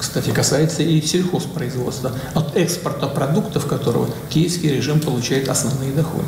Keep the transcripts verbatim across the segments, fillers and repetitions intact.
кстати, касается и сельхозпроизводства, от экспорта продуктов которого киевский режим получает основные доходы.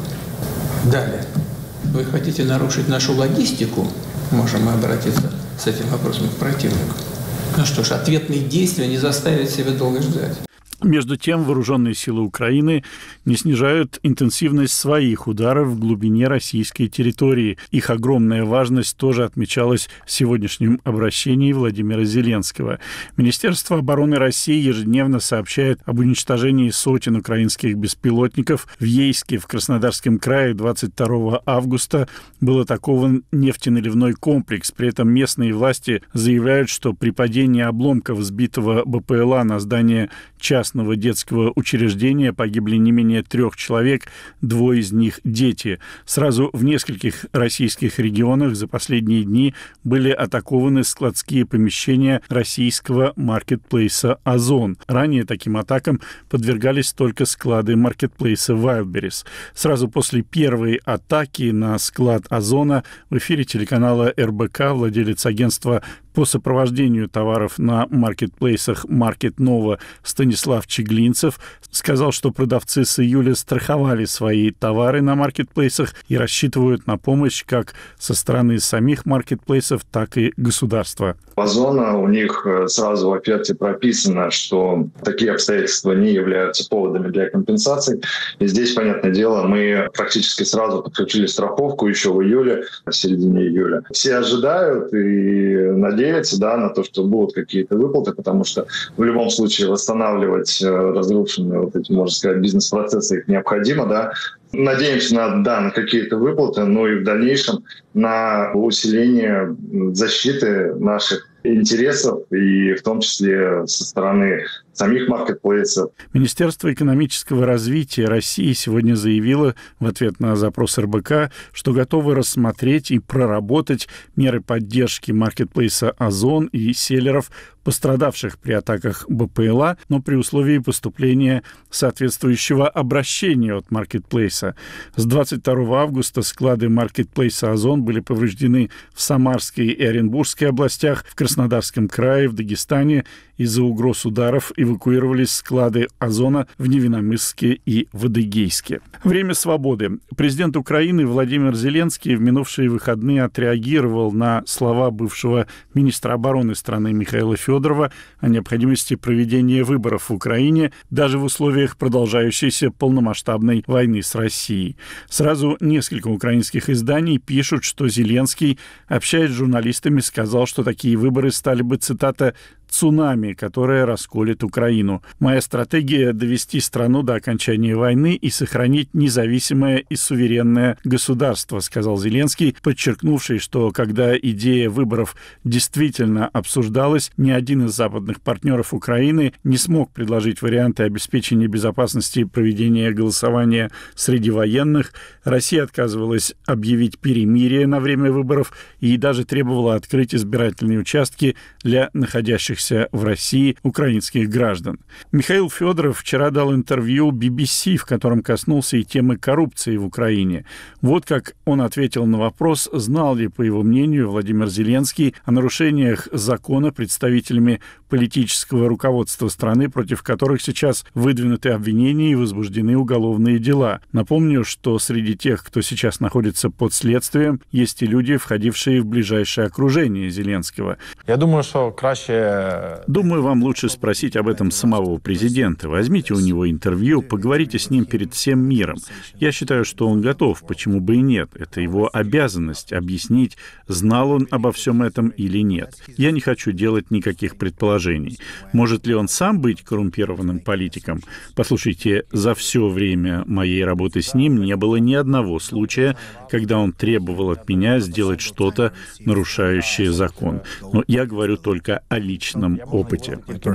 Далее. Вы хотите нарушить нашу логистику? Можем мы обратиться с этим вопросом к противнику. Ну что ж, ответные действия не заставят себя долго ждать. Между тем, вооруженные силы Украины не снижают интенсивность своих ударов в глубине российской территории. Их огромная важность тоже отмечалась в сегодняшнем обращении Владимира Зеленского. Министерство обороны России ежедневно сообщает об уничтожении сотен украинских беспилотников. В Ейске, в Краснодарском крае, двадцать второго августа был атакован нефтеналивной комплекс. При этом местные власти заявляют, что при падении обломков сбитого БПЛА на здание частного детского учреждения погибли не менее трех человек, двое из них – дети. Сразу в нескольких российских регионах за последние дни были атакованы складские помещения российского маркетплейса «Озон». Ранее таким атакам подвергались только склады маркетплейса Wildberries. Сразу после первой атаки на склад «Озона» в эфире телеканала эр бэ ка владелец агентства по сопровождению товаров на маркетплейсах «Маркет Нова» Станислав Чеглинцев сказал, что продавцы с июля страховали свои товары на маркетплейсах и рассчитывают на помощь как со стороны самих маркетплейсов, так и государства. Озона, у них сразу в оферте прописано, что такие обстоятельства не являются поводами для компенсации. И здесь, понятное дело, мы практически сразу подключили страховку еще в июле, в середине июля. Все ожидают и надеются, да, на то, что будут какие-то выплаты, потому что в любом случае восстанавливать разрушенные, вот эти, можно сказать, бизнес-процессы их необходимо, да. Надеемся на, да, на какие-то выплаты, но и в дальнейшем на усиление защиты наших интересов, и в том числе со стороны самих маркетплейсов. Министерство экономического развития России сегодня заявило в ответ на запрос эр бэ ка, что готово рассмотреть и проработать меры поддержки маркетплейса «Озон» и селлеров, пострадавших при атаках БПЛА, но при условии поступления соответствующего обращения от маркетплейса. С двадцать второго августа склады маркетплейса «Озон» были повреждены в Самарской и Оренбургской областях, в Краснодарском крае, в Дагестане. Из-за угроз ударов эвакуировались склады «Озона» в Невиномысске и в Адыгейске. Время свободы. Президент Украины Владимир Зеленский в минувшие выходные отреагировал на слова бывшего министра обороны страны Михаила Федорова о необходимости проведения выборов в Украине даже в условиях продолжающейся полномасштабной войны с Россией. Сразу несколько украинских изданий пишут, что Зеленский, общаясь с журналистами, сказал, что такие выборы стали бы, цитата, «цунами, которое расколет Украину. Моя стратегия – довести страну до окончания войны и сохранить независимое и суверенное государство», сказал Зеленский, подчеркнувший, что когда идея выборов действительно обсуждалась, ни один из западных партнеров Украины не смог предложить варианты обеспечения безопасности проведения голосования среди военных. Россия отказывалась объявить перемирие на время выборов и даже требовала открыть избирательные участки для находящихся в России украинских граждан. Михаил Федоров вчера дал интервью би би си, в котором коснулся и темы коррупции в Украине. Вот как он ответил на вопрос, знал ли, по его мнению, Владимир Зеленский о нарушениях закона представителями политического руководства страны, против которых сейчас выдвинуты обвинения и возбуждены уголовные дела. Напомню, что среди тех, кто сейчас находится под следствием, есть и люди, входившие в ближайшее окружение Зеленского. Я думаю, что краще... Думаю, вам лучше спросить об этом самого президента. Возьмите у него интервью, поговорите с ним перед всем миром. Я считаю, что он готов, почему бы и нет. Это его обязанность объяснить, знал он обо всем этом или нет. Я не хочу делать никаких предположений. Может ли он сам быть коррумпированным политиком? Послушайте, за все время моей работы с ним не было ни одного случая, когда он требовал от меня сделать что-то, нарушающее закон. Но я говорю только о личном опыте.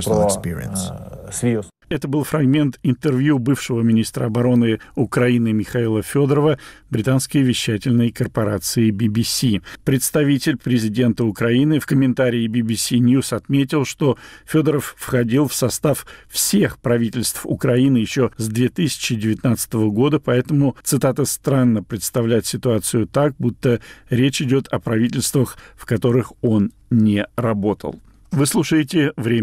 Это был фрагмент интервью бывшего министра обороны Украины Михаила Федорова британской вещательной корпорации би би си. Представитель президента Украины в комментарии би би си News отметил, что Федоров входил в состав всех правительств Украины еще с две тысячи девятнадцатого года, поэтому, цитата, «странно представлять ситуацию так, будто речь идет о правительствах, в которых он не работал». Вы слушаете «Время».